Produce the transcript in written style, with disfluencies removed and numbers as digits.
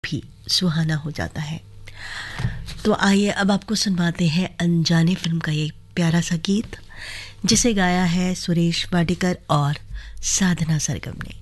भी सुहाना हो जाता है। तो आइए अब आपको सुनवाते हैं अनजाने फिल्म का ये प्यारा सा गीत, जिसे गाया है सुरेश वाडेकर और साधना सरगम ने।